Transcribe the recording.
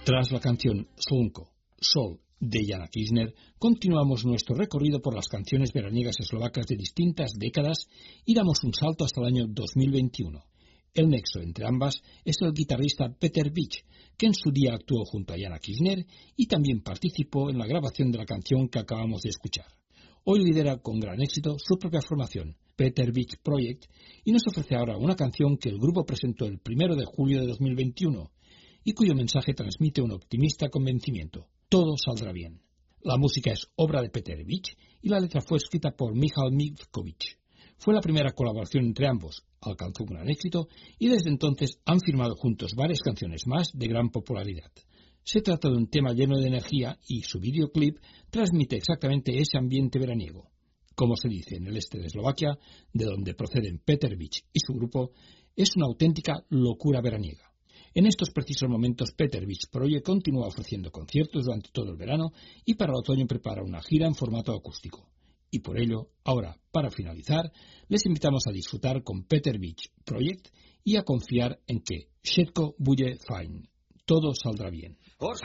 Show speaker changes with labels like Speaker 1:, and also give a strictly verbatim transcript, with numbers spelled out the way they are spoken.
Speaker 1: Tras la canción Slunko, Sol, de Jana Kirchner, continuamos nuestro recorrido por las canciones veraniegas eslovacas de distintas décadas y damos un salto hasta el año dos mil veintiuno. El nexo entre ambas es el guitarrista Peter Bich, que en su día actuó junto a Jana Kirchner y también participó en la grabación de la canción que acabamos de escuchar. Hoy lidera con gran éxito su propia formación, Peter Bich Project, y nos ofrece ahora una canción que el grupo presentó el primero de julio de dos mil veintiuno y cuyo mensaje transmite un optimista convencimiento: todo saldrá bien. La música es obra de Peter Bich y la letra fue escrita por Michal Mivkovic. Fue la primera colaboración entre ambos, alcanzó un gran éxito y desde entonces han firmado juntos varias canciones más de gran popularidad. Se trata de un tema lleno de energía y su videoclip transmite exactamente ese ambiente veraniego. Como se dice en el este de Eslovaquia, de donde proceden Peter Bich y su grupo, es una auténtica locura veraniega. En estos precisos momentos, Peter Bich Project continúa ofreciendo conciertos durante todo el verano y para el otoño prepara una gira en formato acústico. Y por ello, ahora, para finalizar, les invitamos a disfrutar con Peter Bich Project y a confiar en que Wszystko będzie fajnie, todo saldrá bien.